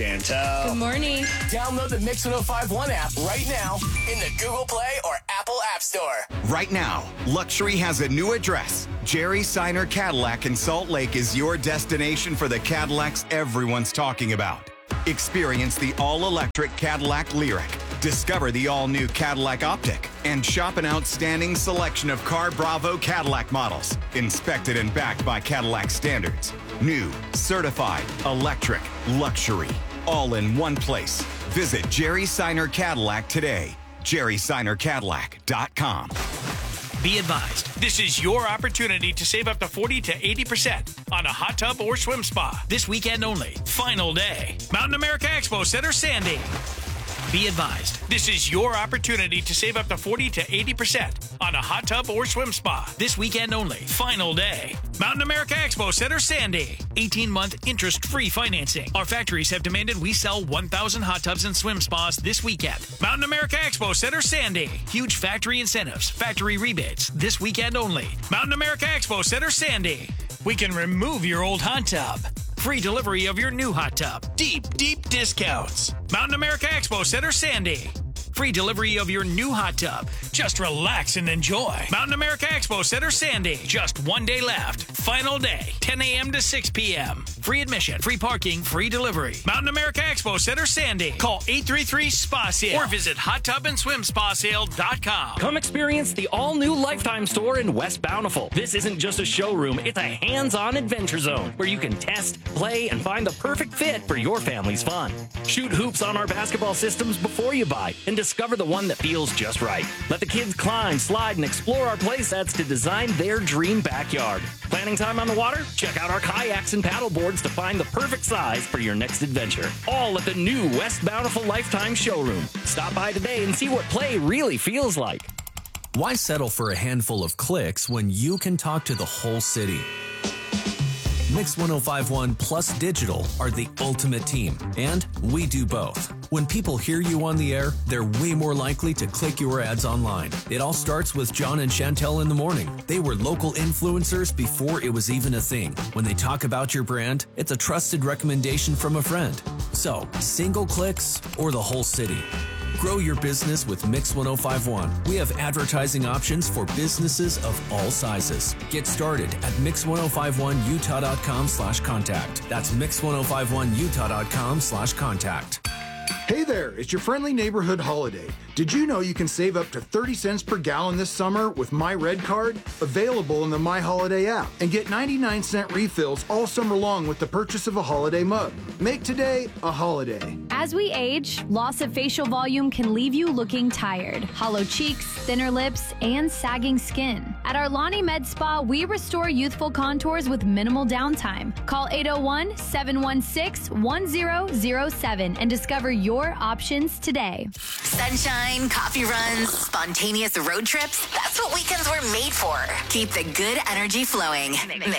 Chantel. Good morning. Download the Mix 1051 app right now in the Google Play or Apple App Store. Right now, Luxury has a new address. Jerry Seiner Cadillac in Salt Lake is your destination for the Cadillacs everyone's talking about. Experience the all-electric Cadillac Lyriq. Discover the all-new Cadillac Optiq and shop an outstanding selection of Car Bravo Cadillac models, inspected and backed by Cadillac standards. New, certified, electric, luxury, all in one place. Visit Jerry Seiner Cadillac today. JerrySeinerCadillac.com. Be advised, this is your opportunity to save up to 40 to 80% on a hot tub or swim spa. This weekend only. Final day. Mountain America Expo Center, Sandy. Be advised, this is your opportunity to save up to 40 to 80% on a hot tub or swim spa. This weekend only. Final day. Mountain America Expo Center, Sandy. 18-month interest-free financing. Our factories have demanded we sell 1,000 hot tubs and swim spas this weekend. Mountain America Expo Center, Sandy. Huge factory incentives, factory rebates. This weekend only. Mountain America Expo Center, Sandy. We can remove your old hot tub. Free delivery of your new hot tub. Deep, deep discounts. Mountain America Expo Center, Sandy. Free delivery of your new hot tub. Just relax and enjoy. Mountain America Expo Center, Sandy. Just one day left. Final day, 10 a.m. to 6 p.m. Free admission, free parking, free delivery. Mountain America Expo Center, Sandy. Call 833-SPA-SALE or visit hottubandSwimSpaSale.com. Come experience the all-new Lifetime store in West Bountiful. This isn't just a showroom, it's a hands-on adventure zone where you can test, play, and find the perfect fit for your family's fun. Shoot hoops on our basketball systems before you buy and discover the one that feels just right. Let the kids climb, slide, and explore our play sets to design their dream backyard. Planning time on the water? Check out our kayaks and paddle boards to find the perfect size for your next adventure. All at the new West Bountiful Lifetime showroom. Stop by today and see what play really feels like. Why settle for a handful of clicks when you can talk to the whole city? Mix 1051 plus Digital are the ultimate team, and we do both. When people hear you on the air, they're way more likely to click your ads online. It all starts with John and Chantel in the morning. They were local influencers before it was even a thing. When they talk about your brand, it's a trusted recommendation from a friend. So, single clicks or the whole city? Grow your business with Mix 1051. We have advertising options for businesses of all sizes. Get started at mix1051utah.com/contact. That's mix1051utah.com/contact. Hey there, it's your friendly neighborhood Holiday. Did you know you can save up to 30 cents per gallon this summer with My Red Card? Available in the My Holiday app. And get 99-cent refills all summer long with the purchase of a Holiday mug. Make today a holiday. As we age, loss of facial volume can leave you looking tired. Hollow cheeks, thinner lips, and sagging skin. At our Lonnie Med Spa, we restore youthful contours with minimal downtime. Call 801-716-1007 and discover your options today. Sunshine, coffee runs, spontaneous road trips. That's what weekends were made for. Keep the good energy flowing. Mix